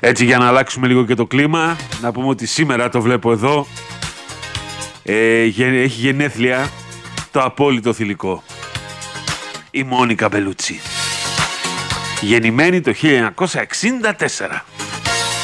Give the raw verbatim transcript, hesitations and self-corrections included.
Έτσι, για να αλλάξουμε λίγο και το κλίμα, να πούμε ότι σήμερα το βλέπω εδώ, ε, έχει γενέθλια το απόλυτο θηλυκό. Η Μόνικα Μπελούτσι. Γεννημένη το χίλια εννιακόσια εξήντα τέσσερα.